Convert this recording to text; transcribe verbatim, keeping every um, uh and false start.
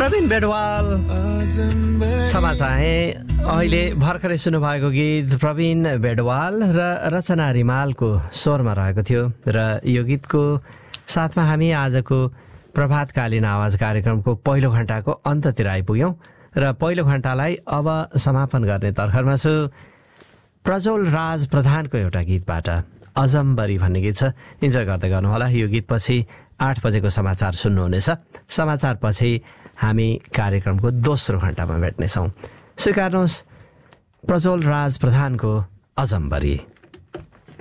प्रवीण बेडवाल क्षमा चाहे। अहिले भर्खरै सुन्नुभएको गीत प्रवीण बेडवाल र रचना रिमालको स्वरमा रहेको थियो र यो गीतको साथमा हामी आजको प्रभातकालीन आवाज कार्यक्रमको पहिलो घण्टाको अन्ततिर आइपुग्यौँ र पहिलो घण्टालाई अब समापन गर्ने तर्खरमा छु। प्रज्वल राज प्रधानको एउटा गीतबाट अजम्बरी भन्ने गीत छ, इन्जोय गर्दै गर्नुहोला। यो गीतपछि आठ बजेको समाचार सुन्नुहुनेछ। समाचारपछि हामी कार्यक्रमको दोस्रो घण्टामा भेट्नेछौँ। स्वीकार्नुहोस् प्रज्वल राज प्रधानको अजम्बरी।